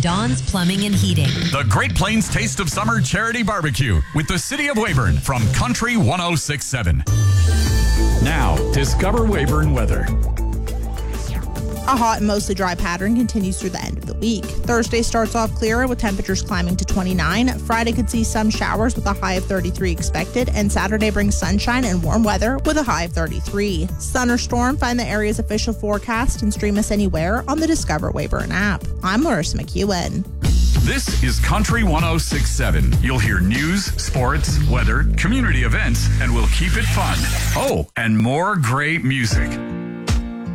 Dawn's Plumbing and Heating. The Great Plains Taste of Summer Charity Barbecue with the City of Weyburn from Country 106.7. Now, discover Weyburn weather. A hot and mostly dry pattern continues through the end of the week. Thursday starts off clearer with temperatures climbing to 29. Friday could see some showers with a high of 33 expected, and Saturday brings sunshine and warm weather with a high of 33. Sun or storm, find the area's official forecast and stream us anywhere on the Discover Weyburn app. I'm Larissa McEwen. This is Country 106.7. You'll hear news, sports, weather, community events, and we'll keep it fun. Oh, and more great music.